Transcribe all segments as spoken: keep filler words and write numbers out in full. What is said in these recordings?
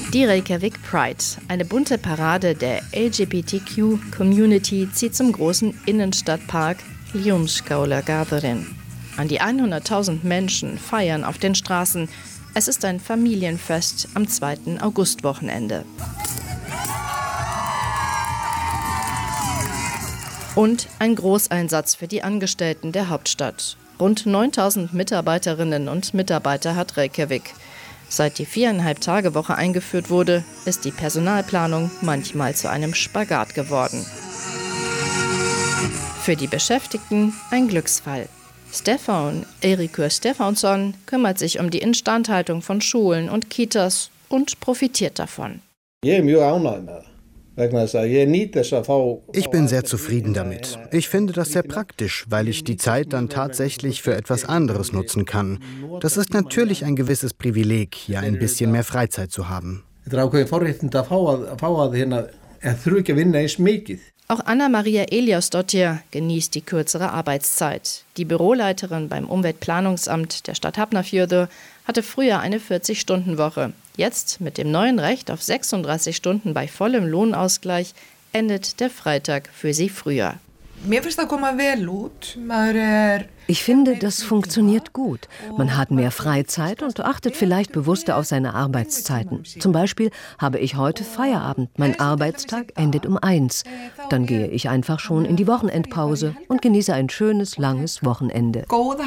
Die Reykjavik Pride, eine bunte Parade der L G B T Q-Community, zieht zum großen Innenstadtpark Ljónskálagardurinn. An die hunderttausend Menschen feiern auf den Straßen. Es ist ein Familienfest am zweiten Augustwochenende. Und ein Großeinsatz für die Angestellten der Hauptstadt. Rund neuntausend Mitarbeiterinnen und Mitarbeiter hat Reykjavik. Seit die Viereinhalb-Tage-Woche eingeführt wurde, ist die Personalplanung manchmal zu einem Spagat geworden. Für die Beschäftigten ein Glücksfall. Stefán Eiríkur Stefánsson kümmert sich um die Instandhaltung von Schulen und Kitas und profitiert davon. Ich bin sehr zufrieden damit. Ich finde das sehr praktisch, weil ich die Zeit dann tatsächlich für etwas anderes nutzen kann. Das ist natürlich ein gewisses Privileg, hier ein bisschen mehr Freizeit zu haben. Auch Anna-Maria Eliasdóttir genießt die kürzere Arbeitszeit. Die Büroleiterin beim Umweltplanungsamt der Stadt Hafnarfjörður hatte früher eine vierzig-Stunden-Woche. Jetzt, mit dem neuen Recht auf sechsunddreißig Stunden bei vollem Lohnausgleich, endet der Freitag für sie früher. Ich finde, das funktioniert gut. Man hat mehr Freizeit und achtet vielleicht bewusster auf seine Arbeitszeiten. Zum Beispiel habe ich heute Feierabend. Mein Arbeitstag endet um eins. Dann gehe ich einfach schon in die Wochenendpause und genieße ein schönes, langes Wochenende.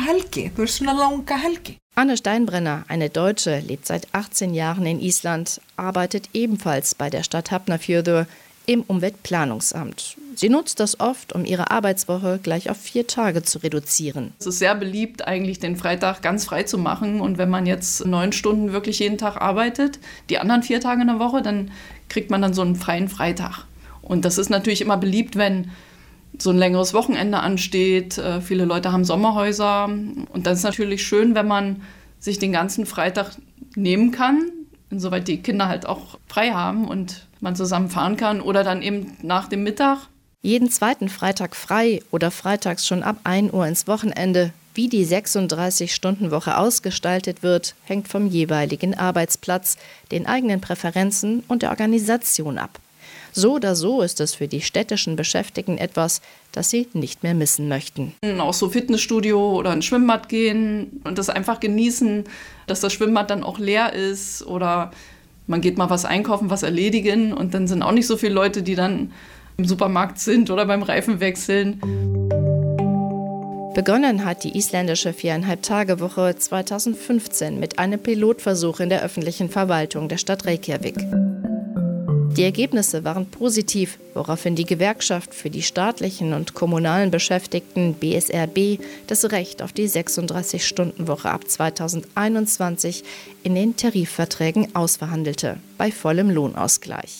Anne Steinbrenner, eine Deutsche, lebt seit achtzehn Jahren in Island, arbeitet ebenfalls bei der Stadt Hafnarfjörður im Umweltplanungsamt. Sie nutzt das oft, um ihre Arbeitswoche gleich auf vier Tage zu reduzieren. Es ist sehr beliebt, eigentlich den Freitag ganz frei zu machen. Und wenn man jetzt neun Stunden wirklich jeden Tag arbeitet, die anderen vier Tage in der Woche, dann kriegt man dann so einen freien Freitag. Und das ist natürlich immer beliebt, wenn so ein längeres Wochenende ansteht. Äh, viele Leute haben Sommerhäuser. Und das ist natürlich schön, wenn man sich den ganzen Freitag nehmen kann, insoweit die Kinder halt auch frei haben und man zusammen fahren kann oder dann eben nach dem Mittag. Jeden zweiten Freitag frei oder freitags schon ab ein Uhr ins Wochenende. Wie die sechsunddreißig-Stunden-Woche ausgestaltet wird, hängt vom jeweiligen Arbeitsplatz, den eigenen Präferenzen und der Organisation ab. So oder so ist es für die städtischen Beschäftigten etwas, das sie nicht mehr missen möchten. Auch so Fitnessstudio oder ein Schwimmbad gehen und das einfach genießen, dass das Schwimmbad dann auch leer ist oder man geht mal was einkaufen, was erledigen und dann sind auch nicht so viele Leute, die dann im Supermarkt sind oder beim Reifenwechseln. Begonnen hat die isländische Viereinhalb-Tage-Woche zweitausendfünfzehn mit einem Pilotversuch in der öffentlichen Verwaltung der Stadt Reykjavik. Die Ergebnisse waren positiv, woraufhin die Gewerkschaft für die staatlichen und kommunalen Beschäftigten B S R B das Recht auf die sechsunddreißig-Stunden-Woche ab zweitausendeinundzwanzig in den Tarifverträgen ausverhandelte, bei vollem Lohnausgleich.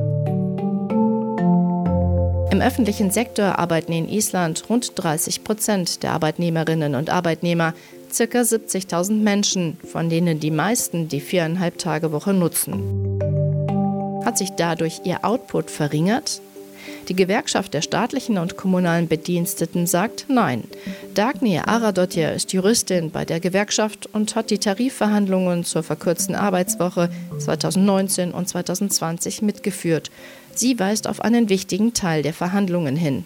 Im öffentlichen Sektor arbeiten in Island rund dreißig Prozent der Arbeitnehmerinnen und Arbeitnehmer, ca. siebzigtausend Menschen, von denen die meisten die Viereinhalb-Tage-Woche nutzen. Hat sich dadurch ihr Output verringert? Die Gewerkschaft der staatlichen und kommunalen Bediensteten sagt nein. Dagný Aradóttir ist Juristin bei der Gewerkschaft und hat die Tarifverhandlungen zur verkürzten Arbeitswoche zweitausendneunzehn und zweitausendzwanzig mitgeführt. Sie weist auf einen wichtigen Teil der Verhandlungen hin.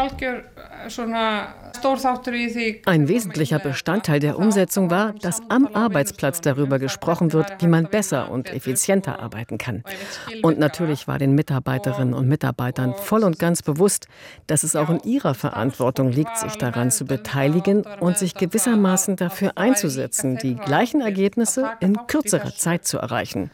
Ein wesentlicher Bestandteil der Umsetzung war, dass am Arbeitsplatz darüber gesprochen wird, wie man besser und effizienter arbeiten kann. Und natürlich war den Mitarbeiterinnen und Mitarbeitern voll und ganz bewusst, dass es auch in ihrer Verantwortung liegt, sich daran zu beteiligen und sich gewissermaßen dafür einzusetzen, die gleichen Ergebnisse in kürzerer Zeit zu erreichen.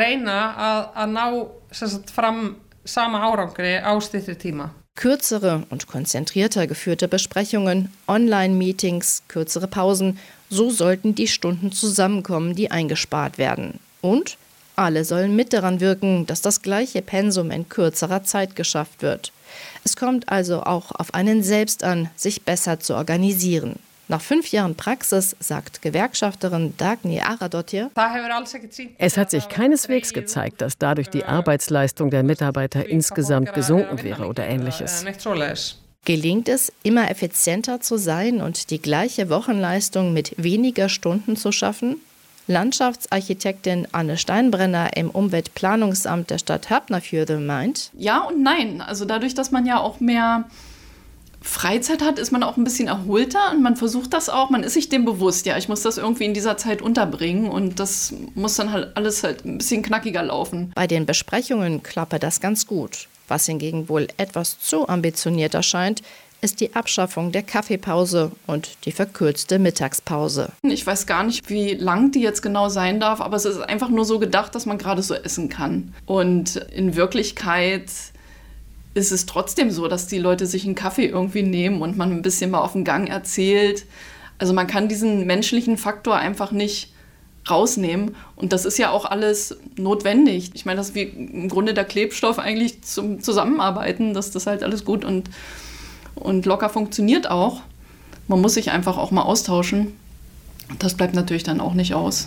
Kürzere und konzentrierter geführte Besprechungen, Online-Meetings, kürzere Pausen, so sollten die Stunden zusammenkommen, die eingespart werden. Und alle sollen mit daran wirken, dass das gleiche Pensum in kürzerer Zeit geschafft wird. Es kommt also auch auf einen selbst an, sich besser zu organisieren. Nach fünf Jahren Praxis, sagt Gewerkschafterin Dagný Aradóttir, es hat sich keineswegs gezeigt, dass dadurch die Arbeitsleistung der Mitarbeiter insgesamt gesunken wäre oder Ähnliches. Gelingt es, immer effizienter zu sein und die gleiche Wochenleistung mit weniger Stunden zu schaffen? Landschaftsarchitektin Anne Steinbrenner im Umweltplanungsamt der Stadt Hafnarfjörður meint: Ja und nein. Also dadurch, dass man ja auch mehr Freizeit hat, ist man auch ein bisschen erholter und man versucht das auch, man ist sich dem bewusst, ja, ich muss das irgendwie in dieser Zeit unterbringen und das muss dann halt alles halt ein bisschen knackiger laufen. Bei den Besprechungen klappe das ganz gut. Was hingegen wohl etwas zu ambitioniert erscheint, ist die Abschaffung der Kaffeepause und die verkürzte Mittagspause. Ich weiß gar nicht, wie lang die jetzt genau sein darf, aber es ist einfach nur so gedacht, dass man gerade so essen kann. Und in Wirklichkeit ist es trotzdem so, dass die Leute sich einen Kaffee irgendwie nehmen und man ein bisschen mal auf den Gang erzählt. Also man kann diesen menschlichen Faktor einfach nicht rausnehmen. Und das ist ja auch alles notwendig. Ich meine, das ist wie im Grunde der Klebstoff eigentlich zum Zusammenarbeiten, dass das halt alles gut und Und locker funktioniert auch. Man muss sich einfach auch mal austauschen. Das bleibt natürlich dann auch nicht aus.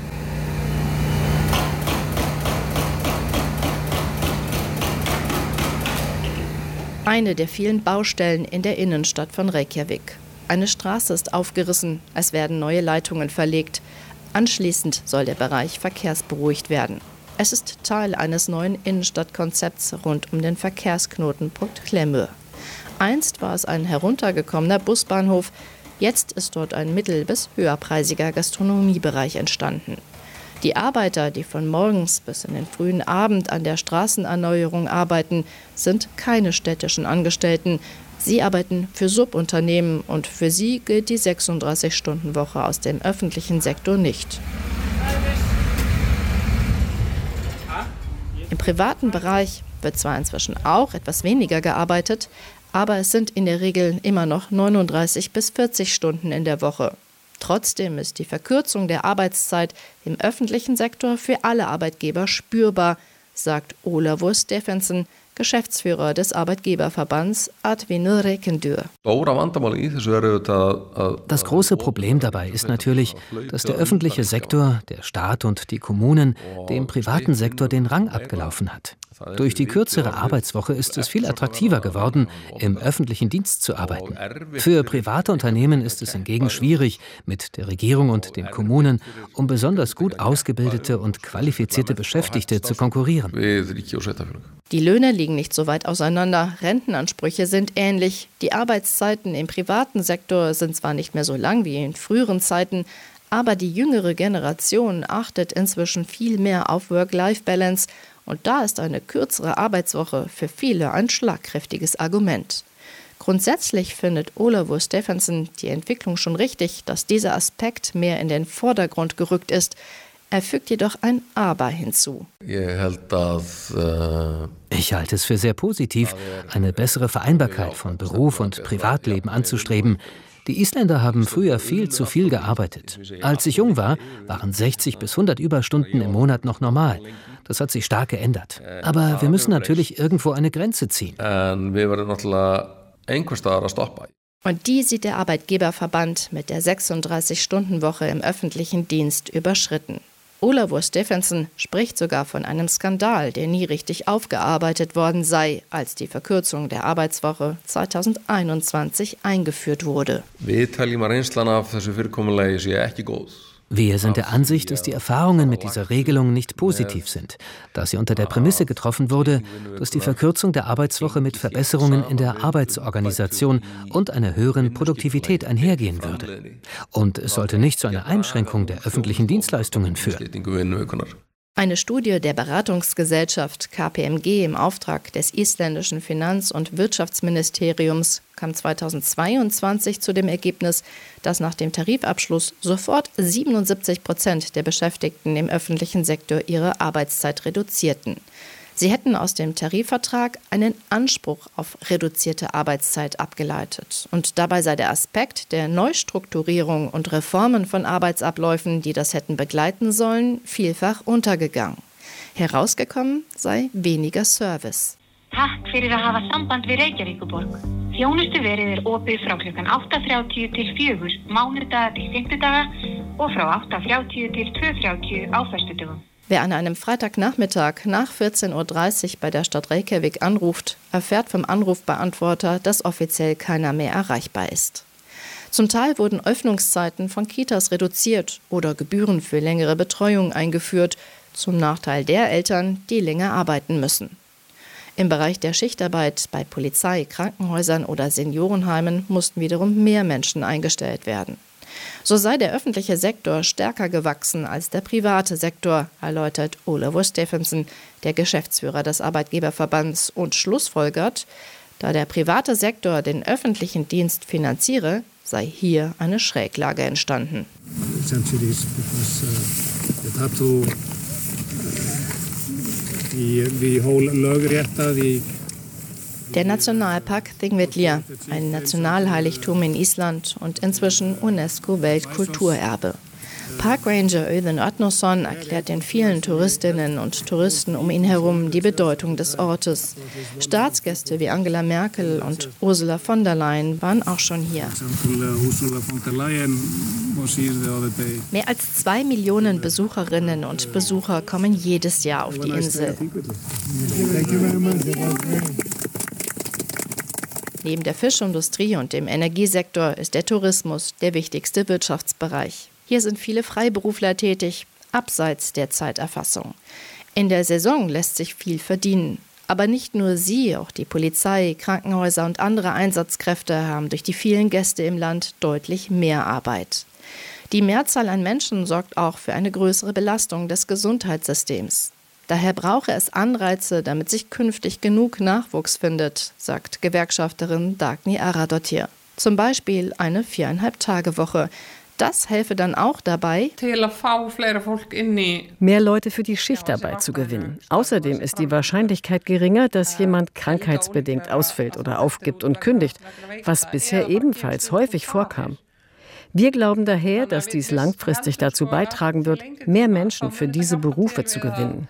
Eine der vielen Baustellen in der Innenstadt von Reykjavik. Eine Straße ist aufgerissen, es werden neue Leitungen verlegt. Anschließend soll der Bereich verkehrsberuhigt werden. Es ist Teil eines neuen Innenstadtkonzepts rund um den Verkehrsknotenpunkt Klemmur. Einst war es ein heruntergekommener Busbahnhof, jetzt ist dort ein mittel- bis höherpreisiger Gastronomiebereich entstanden. Die Arbeiter, die von morgens bis in den frühen Abend an der Straßenerneuerung arbeiten, sind keine städtischen Angestellten. Sie arbeiten für Subunternehmen und für sie gilt die sechsunddreißig-Stunden-Woche aus dem öffentlichen Sektor nicht. Im privaten Bereich wird zwar inzwischen auch etwas weniger gearbeitet, aber es sind in der Regel immer noch neununddreißig bis vierzig Stunden in der Woche. Trotzdem ist die Verkürzung der Arbeitszeit im öffentlichen Sektor für alle Arbeitgeber spürbar, sagt Ólafur Stephensen, Geschäftsführer des Arbeitgeberverbands Atvinnu Rekendur. Das große Problem dabei ist natürlich, dass der öffentliche Sektor, der Staat und die Kommunen dem privaten Sektor den Rang abgelaufen hat. Durch die kürzere Arbeitswoche ist es viel attraktiver geworden, im öffentlichen Dienst zu arbeiten. Für private Unternehmen ist es hingegen schwierig, mit der Regierung und den Kommunen um besonders gut ausgebildete und qualifizierte Beschäftigte zu konkurrieren. Die Löhne liegen nicht so weit auseinander, Rentenansprüche sind ähnlich. Die Arbeitszeiten im privaten Sektor sind zwar nicht mehr so lang wie in früheren Zeiten, aber die jüngere Generation achtet inzwischen viel mehr auf Work-Life-Balance und da ist eine kürzere Arbeitswoche für viele ein schlagkräftiges Argument. Grundsätzlich findet Ólafur Stephensen die Entwicklung schon richtig, dass dieser Aspekt mehr in den Vordergrund gerückt ist. Er fügt jedoch ein Aber hinzu. Ich halte es für sehr positiv, eine bessere Vereinbarkeit von Beruf und Privatleben anzustreben. Die Isländer haben früher viel zu viel gearbeitet. Als ich jung war, waren sechzig bis hundert Überstunden im Monat noch normal. Das hat sich stark geändert. Aber wir müssen natürlich irgendwo eine Grenze ziehen. Und die sieht der Arbeitgeberverband mit der sechsunddreißig-Stunden-Woche im öffentlichen Dienst überschritten. Ólafur Stephensen spricht sogar von einem Skandal, der nie richtig aufgearbeitet worden sei, als die Verkürzung der Arbeitswoche zweitausendeinundzwanzig eingeführt wurde. Wir sind der Ansicht, dass die Erfahrungen mit dieser Regelung nicht positiv sind, da sie unter der Prämisse getroffen wurde, dass die Verkürzung der Arbeitswoche mit Verbesserungen in der Arbeitsorganisation und einer höheren Produktivität einhergehen würde. Und es sollte nicht zu einer Einschränkung der öffentlichen Dienstleistungen führen. Eine Studie der Beratungsgesellschaft K P M G im Auftrag des isländischen Finanz- und Wirtschaftsministeriums kam zweitausendzweiundzwanzig zu dem Ergebnis, dass nach dem Tarifabschluss sofort siebenundsiebzig Prozent der Beschäftigten im öffentlichen Sektor ihre Arbeitszeit reduzierten. Sie hätten aus dem Tarifvertrag einen Anspruch auf reduzierte Arbeitszeit abgeleitet. Und dabei sei der Aspekt der Neustrukturierung und Reformen von Arbeitsabläufen, die das hätten begleiten sollen, vielfach untergegangen. Herausgekommen sei weniger Service. Takk fyrir að hafa samband við Reykjavíkurborg. Þjónustuverið er opið frá klukkan átta þrjátíu til fjögur, mánudaga til fimmtudaga og frá átta þrjátíu til tvö þrjátíu á föstudögum. Wer an einem Freitagnachmittag nach vierzehn Uhr dreißig bei der Stadt Reykjavik anruft, erfährt vom Anrufbeantworter, dass offiziell keiner mehr erreichbar ist. Zum Teil wurden Öffnungszeiten von Kitas reduziert oder Gebühren für längere Betreuung eingeführt, zum Nachteil der Eltern, die länger arbeiten müssen. Im Bereich der Schichtarbeit bei Polizei, Krankenhäusern oder Seniorenheimen mussten wiederum mehr Menschen eingestellt werden. So sei der öffentliche Sektor stärker gewachsen als der private Sektor, erläutert Olafur Stephensen, der Geschäftsführer des Arbeitgeberverbands, und schlussfolgert, da der private Sektor den öffentlichen Dienst finanziere, sei hier eine Schräglage entstanden. Der Nationalpark Þingvellir, ein Nationalheiligtum in Island und inzwischen UNESCO-Weltkulturerbe. Parkranger Öðun Arnarsson erklärt den vielen Touristinnen und Touristen um ihn herum die Bedeutung des Ortes. Staatsgäste wie Angela Merkel und Ursula von der Leyen waren auch schon hier. Mehr als zwei Millionen Besucherinnen und Besucher kommen jedes Jahr auf die Insel. Neben der Fischindustrie und dem Energiesektor ist der Tourismus der wichtigste Wirtschaftsbereich. Hier sind viele Freiberufler tätig, abseits der Zeiterfassung. In der Saison lässt sich viel verdienen. Aber nicht nur sie, auch die Polizei, Krankenhäuser und andere Einsatzkräfte haben durch die vielen Gäste im Land deutlich mehr Arbeit. Die Mehrzahl an Menschen sorgt auch für eine größere Belastung des Gesundheitssystems. Daher brauche es Anreize, damit sich künftig genug Nachwuchs findet, sagt Gewerkschafterin Dagny Aradottir. Zum Beispiel eine Viereinhalb-Tage-Woche. Das helfe dann auch dabei, mehr Leute für die Schichtarbeit zu gewinnen. Außerdem ist die Wahrscheinlichkeit geringer, dass jemand krankheitsbedingt ausfällt oder aufgibt und kündigt, was bisher ebenfalls häufig vorkam. Wir glauben daher, dass dies langfristig dazu beitragen wird, mehr Menschen für diese Berufe zu gewinnen.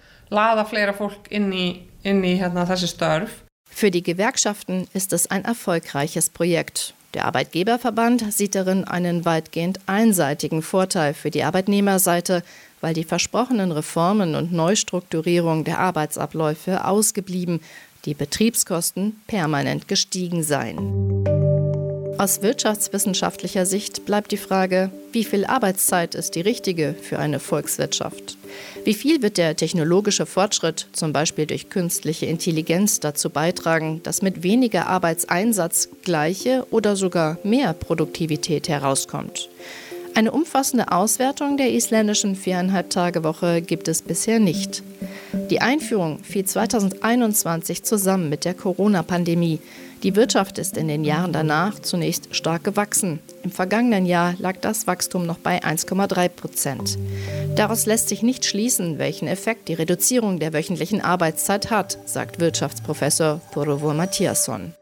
Für die Gewerkschaften ist es ein erfolgreiches Projekt. Der Arbeitgeberverband sieht darin einen weitgehend einseitigen Vorteil für die Arbeitnehmerseite, weil die versprochenen Reformen und Neustrukturierung der Arbeitsabläufe ausgeblieben, die Betriebskosten permanent gestiegen seien. Aus wirtschaftswissenschaftlicher Sicht bleibt die Frage, wie viel Arbeitszeit ist die richtige für eine Volkswirtschaft? Wie viel wird der technologische Fortschritt, zum Beispiel durch künstliche Intelligenz, dazu beitragen, dass mit weniger Arbeitseinsatz gleiche oder sogar mehr Produktivität herauskommt? Eine umfassende Auswertung der isländischen Viereinhalb-Tage-Woche gibt es bisher nicht. Die Einführung fiel zweitausendeinundzwanzig zusammen mit der Corona-Pandemie. Die Wirtschaft ist in den Jahren danach zunächst stark gewachsen. Im vergangenen Jahr lag das Wachstum noch bei eins Komma drei Prozent. Daraus lässt sich nicht schließen, welchen Effekt die Reduzierung der wöchentlichen Arbeitszeit hat, sagt Wirtschaftsprofessor Þórólfur Matthíasson.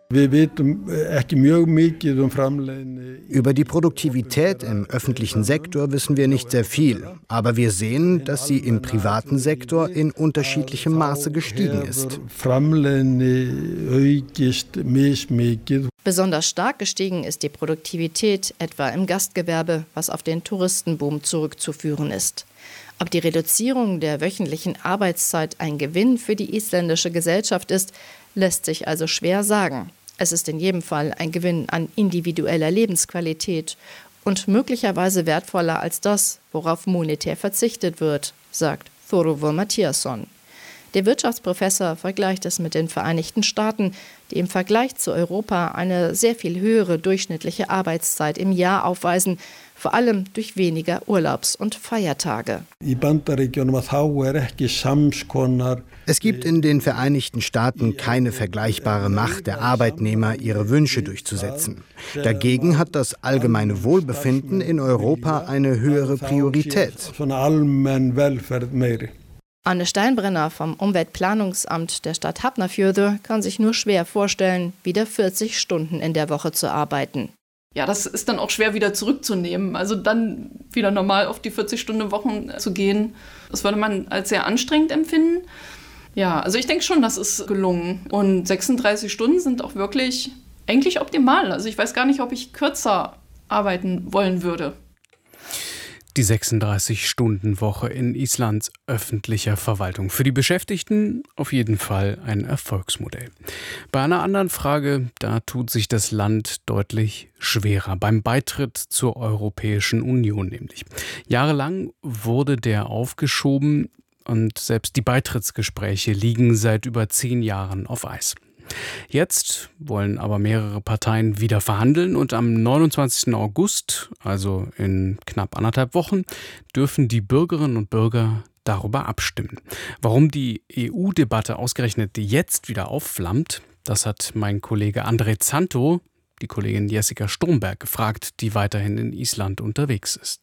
Über die Produktivität im öffentlichen Sektor wissen wir nicht sehr viel, aber wir sehen, dass sie im privaten Sektor in unterschiedlichem Maße gestiegen ist. Besonders stark gestiegen ist die Produktivität etwa im Gastgewerbe, was auf den Touristenboom zurückzuführen ist. Ob die Reduzierung der wöchentlichen Arbeitszeit ein Gewinn für die isländische Gesellschaft ist, lässt sich also schwer sagen. Es ist in jedem Fall ein Gewinn an individueller Lebensqualität und möglicherweise wertvoller als das, worauf monetär verzichtet wird, sagt Þórólfur Matthíasson. Der Wirtschaftsprofessor vergleicht es mit den Vereinigten Staaten, die im Vergleich zu Europa eine sehr viel höhere durchschnittliche Arbeitszeit im Jahr aufweisen, vor allem durch weniger Urlaubs- und Feiertage. Es gibt in den Vereinigten Staaten keine vergleichbare Macht der Arbeitnehmer, ihre Wünsche durchzusetzen. Dagegen hat das allgemeine Wohlbefinden in Europa eine höhere Priorität. Anne Steinbrenner vom Umweltplanungsamt der Stadt Hafnarfjörður kann sich nur schwer vorstellen, wieder vierzig Stunden in der Woche zu arbeiten. Ja, das ist dann auch schwer wieder zurückzunehmen. Also dann wieder normal auf die vierzig-Stunden-Wochen zu gehen, das würde man als sehr anstrengend empfinden. Ja, also ich denke schon, das ist gelungen. Und sechsunddreißig Stunden sind auch wirklich eigentlich optimal. Also ich weiß gar nicht, ob ich kürzer arbeiten wollen würde. Die sechsunddreißig-Stunden-Woche in Islands öffentlicher Verwaltung. Für die Beschäftigten auf jeden Fall ein Erfolgsmodell. Bei einer anderen Frage, da tut sich das Land deutlich schwerer. Beim Beitritt zur Europäischen Union nämlich. Jahrelang wurde der aufgeschoben und selbst die Beitrittsgespräche liegen seit über zehn Jahren auf Eis. Jetzt wollen aber mehrere Parteien wieder verhandeln und am neunundzwanzigsten August, also in knapp anderthalb Wochen, dürfen die Bürgerinnen und Bürger darüber abstimmen. Warum die E U-Debatte ausgerechnet jetzt wieder aufflammt, das hat mein Kollege André Zanto, die Kollegin Jessica Stromberg, gefragt, die weiterhin in Island unterwegs ist.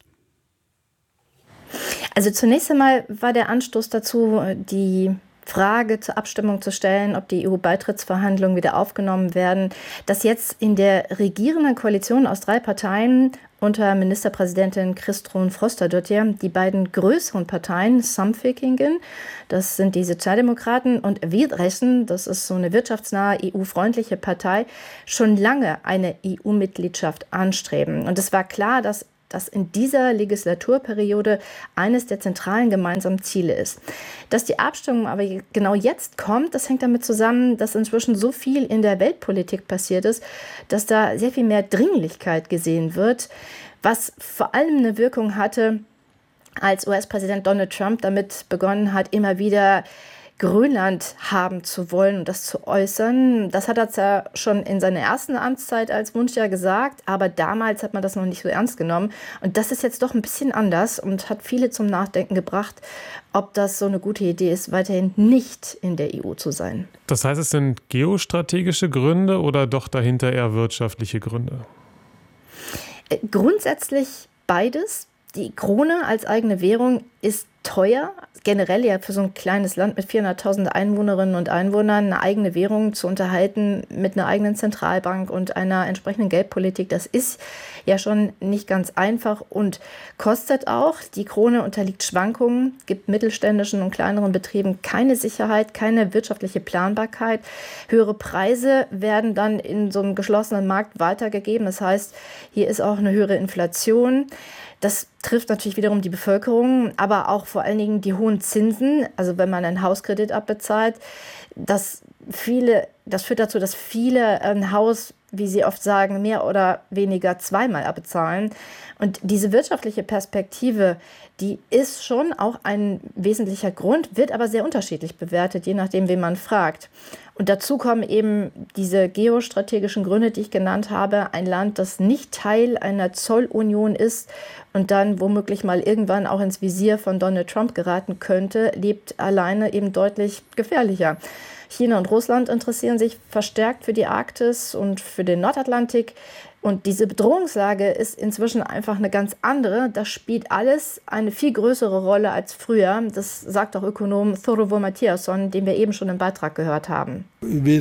Also zunächst einmal war der Anstoß dazu, die Frage zur Abstimmung zu stellen, ob die E U-Beitrittsverhandlungen wieder aufgenommen werden, dass jetzt in der regierenden Koalition aus drei Parteien unter Ministerpräsidentin Kristrún Frostadóttir die beiden größeren Parteien, Samfylkingin, das sind die Sozialdemokraten, und Viðreisn, das ist so eine wirtschaftsnahe, E U-freundliche Partei, schon lange eine E U-Mitgliedschaft anstreben. Und es war klar, dass das in dieser Legislaturperiode eines der zentralen gemeinsamen Ziele ist. Dass die Abstimmung aber genau jetzt kommt, das hängt damit zusammen, dass inzwischen so viel in der Weltpolitik passiert ist, dass da sehr viel mehr Dringlichkeit gesehen wird, was vor allem eine Wirkung hatte, als U S-Präsident Donald Trump damit begonnen hat, immer wieder Grönland haben zu wollen und das zu äußern. Das hat er zwar schon in seiner ersten Amtszeit als Wunsch ja gesagt, aber damals hat man das noch nicht so ernst genommen. Und das ist jetzt doch ein bisschen anders und hat viele zum Nachdenken gebracht, ob das so eine gute Idee ist, weiterhin nicht in der E U zu sein. Das heißt, es sind geostrategische Gründe oder doch dahinter eher wirtschaftliche Gründe? Grundsätzlich beides. Die Krone als eigene Währung ist teuer, generell ja für so ein kleines Land mit vierhunderttausend Einwohnerinnen und Einwohnern eine eigene Währung zu unterhalten mit einer eigenen Zentralbank und einer entsprechenden Geldpolitik. Das ist ja schon nicht ganz einfach und kostet auch. Die Krone unterliegt Schwankungen, gibt mittelständischen und kleineren Betrieben keine Sicherheit, keine wirtschaftliche Planbarkeit. Höhere Preise werden dann in so einem geschlossenen Markt weitergegeben. Das heißt, hier ist auch eine höhere Inflation. Das trifft natürlich wiederum die Bevölkerung, aber auch vor allen Dingen die hohen Zinsen. Also wenn man einen Hauskredit abbezahlt, das, viele, das führt dazu, dass viele ein Haus, wie sie oft sagen, mehr oder weniger zweimal abbezahlen. Und diese wirtschaftliche Perspektive, die ist schon auch ein wesentlicher Grund, wird aber sehr unterschiedlich bewertet, je nachdem, wen man fragt. Und dazu kommen eben diese geostrategischen Gründe, die ich genannt habe. Ein Land, das nicht Teil einer Zollunion ist und dann womöglich mal irgendwann auch ins Visier von Donald Trump geraten könnte, lebt alleine eben deutlich gefährlicher. China und Russland interessieren sich verstärkt für die Arktis und für den Nordatlantik. Und diese Bedrohungslage ist inzwischen einfach eine ganz andere. Das spielt alles eine viel größere Rolle als früher. Das sagt auch Ökonom Þorvaldur Matthíasson, den wir eben schon im Beitrag gehört haben. Wir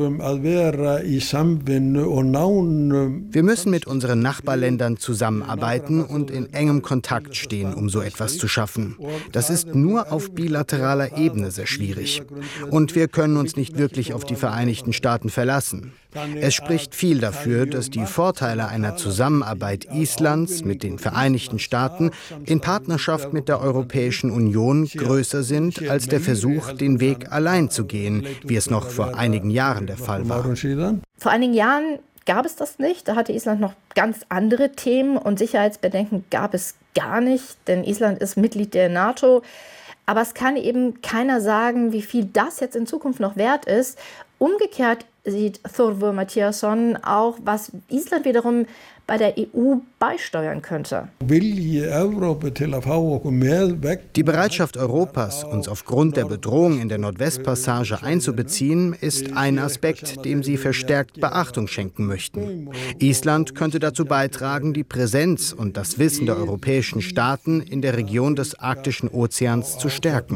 müssen mit unseren Nachbarländern zusammenarbeiten und in engem Kontakt stehen, um so etwas zu schaffen. Das ist nur auf bilateraler Ebene sehr schwierig. Und wir können uns nicht wirklich auf die Vereinigten Staaten verlassen. Es spricht viel dafür, dass die Vorteile einer Zusammenarbeit Islands mit den Vereinigten Staaten in Partnerschaft mit der Europäischen Union größer sind als der Versuch, den Weg allein zu gehen, wie es noch vor einigen Jahren der Fall war. Vor einigen Jahren gab es das nicht. Da hatte Island noch ganz andere Themen und Sicherheitsbedenken gab es gar nicht, denn Island ist Mitglied der NATO. Aber es kann eben keiner sagen, wie viel das jetzt in Zukunft noch wert ist. Umgekehrt sieht Þorvaldur Matthíasson auch, was Island wiederum bei der E U beisteuern könnte. Die Bereitschaft Europas, uns aufgrund der Bedrohung in der Nordwestpassage einzubeziehen, ist ein Aspekt, dem sie verstärkt Beachtung schenken möchten. Island könnte dazu beitragen, die Präsenz und das Wissen der europäischen Staaten in der Region des Arktischen Ozeans zu stärken.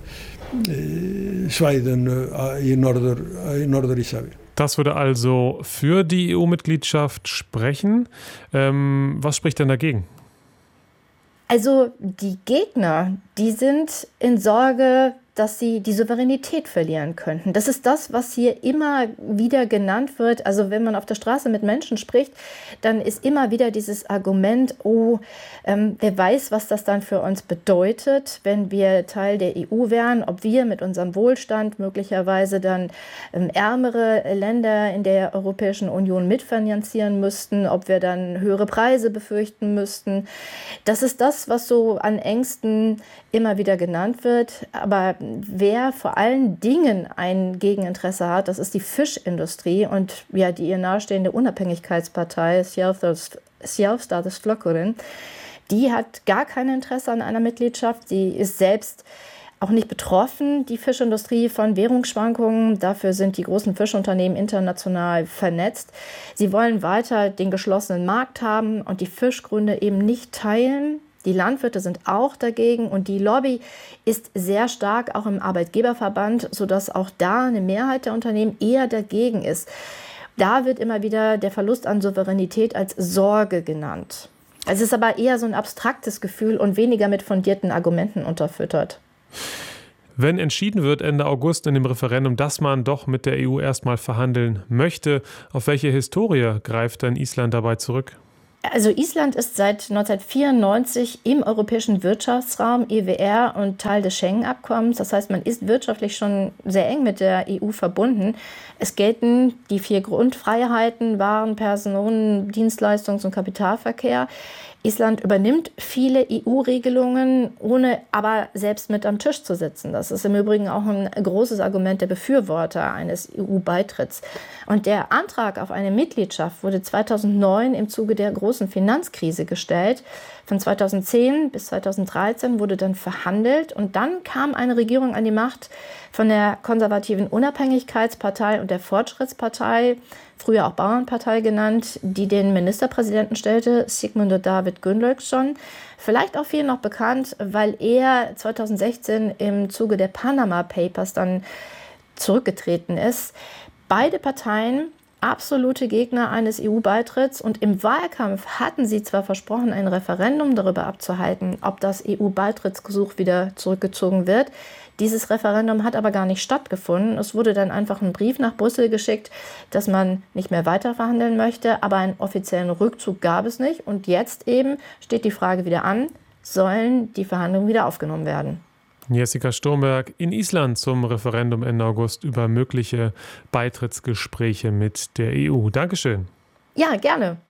Das würde also für die E U-Mitgliedschaft sprechen. Ähm, was spricht denn dagegen? Also die Gegner, die sind in Sorge, dass sie die Souveränität verlieren könnten. Das ist das, was hier immer wieder genannt wird. Also wenn man auf der Straße mit Menschen spricht, dann ist immer wieder dieses Argument, oh, ähm, wer weiß, was das dann für uns bedeutet, wenn wir Teil der E U wären, ob wir mit unserem Wohlstand möglicherweise dann ähm, ärmere Länder in der Europäischen Union mitfinanzieren müssten, ob wir dann höhere Preise befürchten müssten. Das ist das, was so an Ängsten immer wieder genannt wird. Aber wer vor allen Dingen ein Gegeninteresse hat, das ist die Fischindustrie und ja, die ihr nahestehende Unabhängigkeitspartei, Sjálvstæðisflokkurin, die hat gar kein Interesse an einer Mitgliedschaft. Sie ist selbst auch nicht betroffen, die Fischindustrie, von Währungsschwankungen. Dafür sind die großen Fischunternehmen international vernetzt. Sie wollen weiter den geschlossenen Markt haben und die Fischgründe eben nicht teilen. Die Landwirte sind auch dagegen und die Lobby ist sehr stark auch im Arbeitgeberverband, sodass auch da eine Mehrheit der Unternehmen eher dagegen ist. Da wird immer wieder der Verlust an Souveränität als Sorge genannt. Es ist aber eher so ein abstraktes Gefühl und weniger mit fundierten Argumenten unterfüttert. Wenn entschieden wird Ende August in dem Referendum, dass man doch mit der E U erstmal verhandeln möchte, auf welche Historie greift dann Island dabei zurück? Also Island ist seit neunzehnhundertvierundneunzig im europäischen Wirtschaftsraum E W R und Teil des Schengen-Abkommens. Das heißt, man ist wirtschaftlich schon sehr eng mit der E U verbunden. Es gelten die vier Grundfreiheiten, Waren, Personen, Dienstleistungs- und Kapitalverkehr. Island übernimmt viele E U-Regelungen, ohne aber selbst mit am Tisch zu sitzen. Das ist im Übrigen auch ein großes Argument der Befürworter eines E U-Beitritts. Und der Antrag auf eine Mitgliedschaft wurde zweitausendneun im Zuge der großen Finanzkrise gestellt. Von zweitausendzehn bis zweitausenddreizehn wurde dann verhandelt und dann kam eine Regierung an die Macht von der konservativen Unabhängigkeitspartei und der Fortschrittspartei, früher auch Bauernpartei genannt, die den Ministerpräsidenten stellte, Sigmundur David Gunnlaugsson. Vielleicht auch vielen noch bekannt, weil er zweitausendsechzehn im Zuge der Panama Papers dann zurückgetreten ist. Beide Parteien absolute Gegner eines E U-Beitritts und im Wahlkampf hatten sie zwar versprochen, ein Referendum darüber abzuhalten, ob das E U-Beitrittsgesuch wieder zurückgezogen wird. Dieses Referendum hat aber gar nicht stattgefunden. Es wurde dann einfach ein Brief nach Brüssel geschickt, dass man nicht mehr weiter verhandeln möchte, aber einen offiziellen Rückzug gab es nicht. Und jetzt eben steht die Frage wieder an, sollen die Verhandlungen wieder aufgenommen werden? Jessica Sturmberg in Island zum Referendum Ende August über mögliche Beitrittsgespräche mit der E U. Dankeschön. Ja, gerne.